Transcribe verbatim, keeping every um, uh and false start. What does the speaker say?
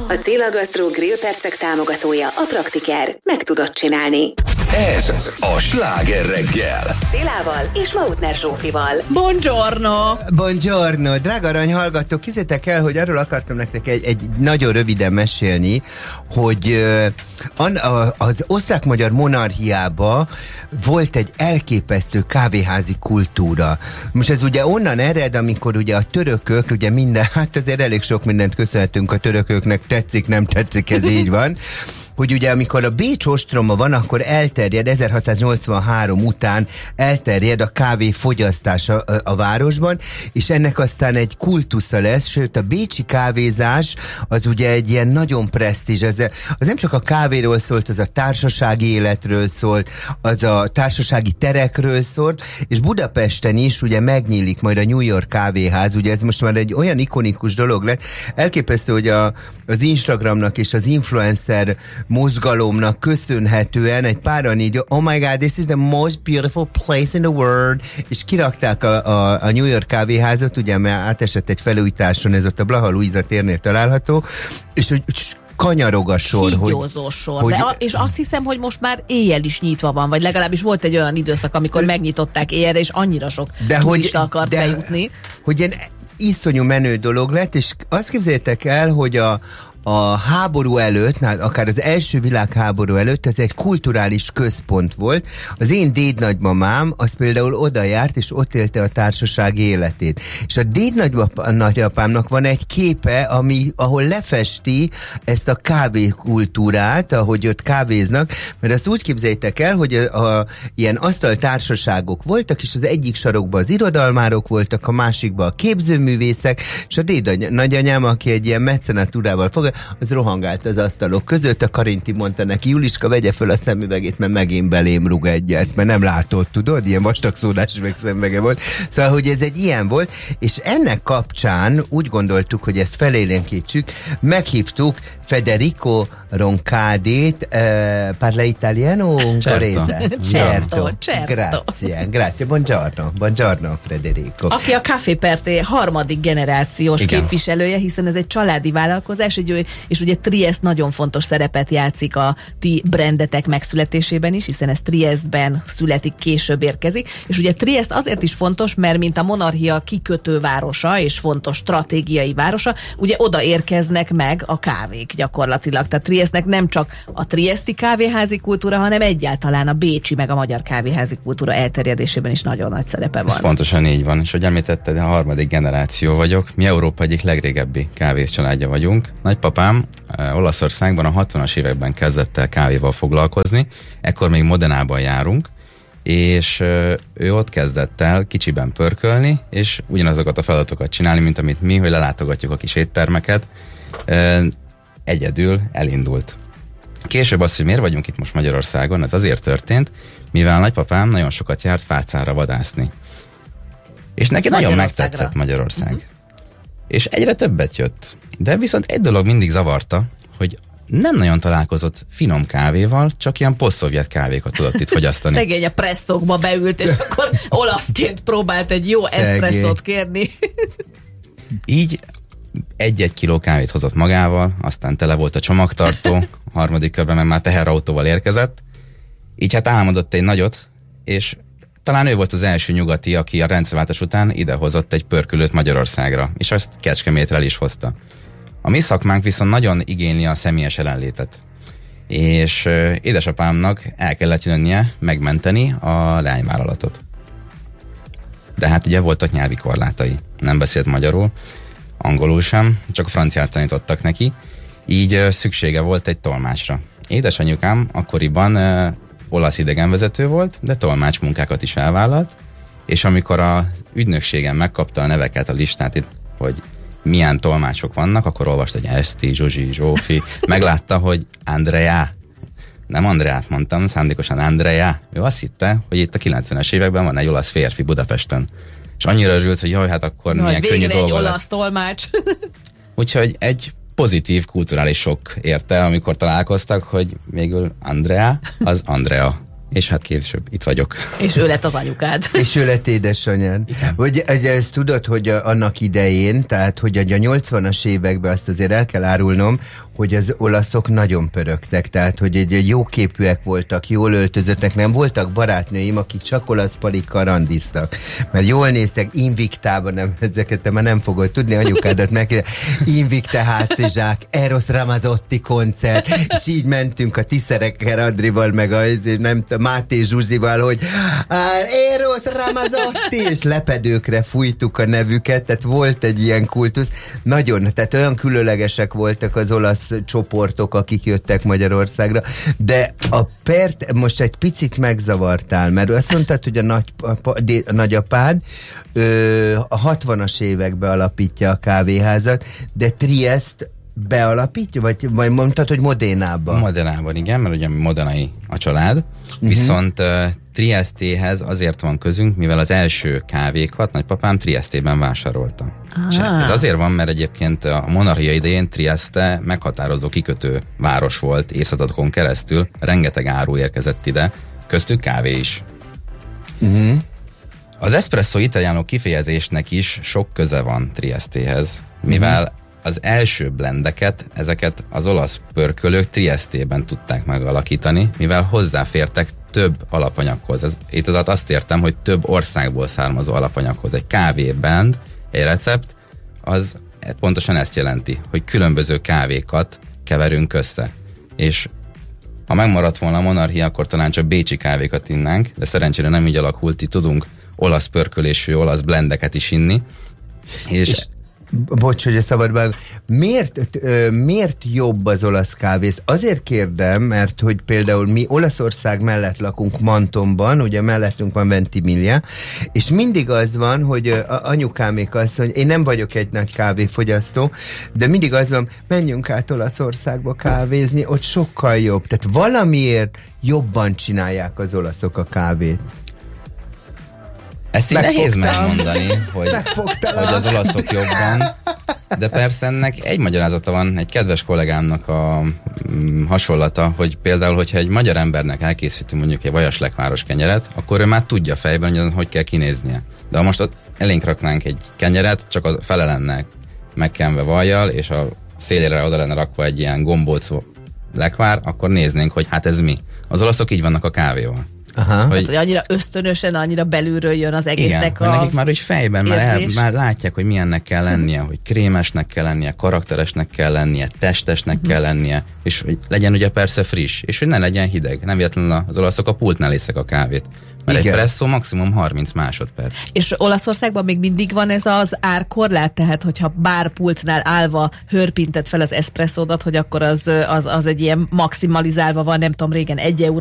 A Cilla Gastro Grill percek támogatója a Praktiker. Meg tudod csinálni. Ez a Sláger reggel. Szilával és Lautner Zsófival. Buongiorno! Buongiorno! Drága arany hallgatók, hiszétek el, hogy arról akartam nektek egy, egy nagyon röviden mesélni, hogy uh, az osztrák-magyar monarchiában volt egy elképesztő kávéházi kultúra. Most ez ugye onnan ered, amikor ugye a törökök, ugye minden, hát azért elég sok mindent köszönhetünk a törököknek, tetszik, nem tetszik, ez így van, hogy ugye amikor a Bécs ostroma van, akkor elterjed, ezerhatszáznyolcvanhárom után elterjed a kávé fogyasztása a, a városban, és ennek aztán egy kultusza lesz, sőt a bécsi kávézás az ugye egy ilyen nagyon presztízs, az, az nem csak a kávéról szólt, az a társasági életről szólt, az a társasági terekről szólt, és Budapesten is ugye megnyílik majd a New York kávéház, ugye ez most már egy olyan ikonikus dolog lett, elképesztő, hogy a, az Instagramnak és az influencer mozgalomnak köszönhetően egy páran így, oh my god, this is the most beautiful place in the world, és kirakták a, a, a New York kávéházat, ugye, mert átesett egy felújításon, ez ott a Blaha Luisa térnél található, és hogy kanyarog a sor. Kígyózó hogy, sor. hogy, De a, és azt hiszem, hogy most már éjjel is nyitva van, vagy legalábbis volt egy olyan időszak, amikor megnyitották éjjelre, és annyira sok turista akart de, bejutni. Hogy ilyen iszonyú menő dolog lett, és azt képzeljétek el, hogy a a háború előtt, akár az első világháború előtt ez egy kulturális központ volt. Az én dédnagymamám az például oda járt, és ott élte a társaság életét. És a dédnagyapámnak van egy képe, ami, ahol lefesti ezt a kávékultúrát, ahogy ott kávéznak, mert azt úgy képzeljétek el, hogy a, a, ilyen asztaltársaságok voltak, és az egyik sarokban az irodalmárok voltak, a másikban a képzőművészek, és a dédnagyanyám, aki egy ilyen mecenatúrával fog, az rohangált az asztalok között, a Karinti mondta neki, Juliska, vegye föl a szemüvegét, mert megint belém rúg egyet, mert nem látod, tudod? Ilyen vastagszódás meg szemüvege volt. Szóval, hogy ez egy ilyen volt, és ennek kapcsán úgy gondoltuk, hogy ezt felélénkítsük, meghívtuk Federico Roncadét, eh, parla italiano? Certo. Certo, certo. Grazie, grazie, buongiorno, buongiorno Federico. Aki a Café per Te harmadik generációs Igen. képviselője, hiszen ez egy családi vállalkozás, egy, és ugye Trieste nagyon fontos szerepet játszik a ti brandetek megszületésében is, hiszen ez Trieste-ben születik, később érkezik, és ugye Trieste azért is fontos, mert mint a monarchia kikötő városa, és fontos stratégiai városa, ugye oda érkeznek meg a kávék gyakorlatilag. Tehát Trieste-nek nem csak a trieszti kávéházi kultúra, hanem egyáltalán a bécsi meg a magyar kávéházi kultúra elterjedésében is nagyon nagy szerepe van. Ez pontosan így van, és hogy említetted, a harmadik generáció vagyok. Mi Európa egyik legrégebbi kávész családja vagyunk. Nagypapám uh, Olaszországban a hatvanas években kezdett el kávéval foglalkozni, ekkor még Modenában járunk, és uh, ő ott kezdett el kicsiben pörkölni, és ugyanazokat a feladatokat csinálni, mint amit mi, hogy lelátogatjuk a kis éttermeket. Uh, egyedül elindult. Később az, hogy miért vagyunk itt most Magyarországon, ez azért történt, mivel nagypapám nagyon sokat járt fácára vadászni. És neki nagyon megtetszett Magyarország. Uh-huh. És egyre többet jött. De viszont egy dolog mindig zavarta, hogy nem nagyon találkozott finom kávéval, csak ilyen posztszovjet kávékat tudott itt fogyasztani. Szegény a presszokba beült, és akkor olaszként próbált egy jó eszpresszót kérni. Így egy-egy kiló kávét hozott magával, aztán tele volt a csomagtartó, a harmadik körben meg már teherautóval érkezett. Így hát álmodott egy nagyot, és talán ő volt az első nyugati, aki a rendszerváltás után idehozott egy pörkölőt Magyarországra, és azt Kecskemétre el is hozta. A mi szakmánk viszont nagyon igényli a személyes jelenlétet. És euh, édesapámnak el kellett jönnie megmenteni a leányvállalatot. De hát ugye voltak nyelvi korlátai. Nem beszélt magyarul, angolul sem, csak franciát tanítottak neki, így euh, szüksége volt egy tolmácsra. Édesanyukám akkoriban euh, olasz idegenvezető volt, de tolmács munkákat is elvállalt, és amikor az ügynökségen megkapta a neveket, a listát itt, hogy milyen tolmácsok vannak, akkor olvasta, hogy Eszti, Zsuzsi, Zsófi, meglátta, hogy Andrea, nem Andreát mondtam, szándékosan Andrea, ő azt hitte, hogy itt a kilencvenes években van egy olasz férfi Budapesten. És annyira örült, hogy jaj, hát akkor Jaj, milyen könnyű dolga egy lesz. olasz tolmács. Úgyhogy egy pozitív kulturális sok érte, amikor találkoztak, hogy végül Andrea, az Andrea. és hát később itt vagyok. És ő lett az anyukád. És ő lett édesanyád. Hogy ezt tudod, hogy annak idején, tehát hogy a nyolcvanas években azt azért el kell árulnom, hogy az olaszok nagyon pörögtek, tehát hogy egy jó képűek voltak, jól öltözöttek, nem voltak barátnőim, akik csak olasz palikkal randiztak. Mert jól néztek, Invictában, nem, ezeket te már nem fogod tudni, anyukádat meg. Invicta hátizsák, Eros Ramazzotti koncert, és így mentünk a Tiszereker Adrival, meg a nem tudom, Máté Zsuzsival, hogy Eros Ramazzotti, és lepedőkre fújtuk a nevüket, tehát volt egy ilyen kultusz. Nagyon, tehát olyan különlegesek voltak az olasz csoportok, akik jöttek Magyarországra, de a pert most egy picit megzavartál, mert azt mondtad, hogy a, nagy, a, a nagyapád ö, a hatvanas években alapítja a kávéházat, de Triest bealapítja, vagy, vagy mondtad, hogy Modénában? Modénában, igen, mert ugye modenai a család, uh-huh. viszont uh, Triestéhez azért van közünk, mivel az első kávékat nagypapám Triestében vásárolta. És ez azért van, mert egyébként a monarchia idején Trieste meghatározó kikötő város volt évszázadokon keresztül, rengeteg áru érkezett ide, köztük kávé is. Uh-huh. Az espresso italiano kifejezésnek is sok köze van Triestéhez, mivel uh-huh. az első blendeket, ezeket az olasz pörkölők Triestében tudták megalakítani, mivel hozzáfértek több alapanyaghoz. Ez, itt az azt értem, hogy több országból származó alapanyaghoz. Egy kávéblend, egy recept, az pontosan ezt jelenti, hogy különböző kávékat keverünk össze. És ha megmaradt volna a monarchia, akkor talán csak bécsi kávékat innánk, de szerencsére nem így alakult, így tudunk olasz pörkölésű, olasz blendeket is inni. És, és bocs, hogy a szabadban. Miért, miért jobb az olasz kávé? Azért kérdem, mert hogy például mi Olaszország mellett lakunk Mantonban, ugye mellettünk van Ventimiglia, és mindig az van, hogy anyukámék azt mondja, én nem vagyok egy nagy kávéfogyasztó, de mindig az van, menjünk át Olaszországba kávézni, ott sokkal jobb. Tehát valamiért jobban csinálják az olaszok a kávét. Ezt így nehéz megmondani, hogy, hogy az olaszok jobban, de persze ennek egy magyarázata van, egy kedves kollégámnak a mm, hasonlata, hogy például, hogyha egy magyar embernek elkészíti mondjuk egy vajaslekváros kenyeret, akkor ő már tudja fejben, hogy hogy kell kinéznie. De ha most ott elénk raknánk egy kenyeret, csak a fele lenne megkenve vajjal, és a szélére oda lenne rakva egy ilyen gombóc lekvár, akkor néznénk, hogy hát ez mi. Az olaszok így vannak a kávéval. Aha. Hogy, hát, hogy annyira ösztönösen, annyira belülről jön az egésznek. Igen, a nekik már hogy fejben már, el, már látják, hogy milyennek kell lennie, hogy krémesnek kell lennie, karakteresnek kell lennie, testesnek uh-huh. kell lennie, és hogy legyen ugye persze friss, és hogy ne legyen hideg. Nem véletlenül az olaszok a pultnál iszek a kávét. Mert egy presszó maximum harminc másodperc. És Olaszországban még mindig van ez az árkorlát, tehát hogyha bárpultnál állva hörpinted fel az eszpresszódat, hogy akkor az, az, az egy ilyen maximalizálva van, nem tudom, régen egy euró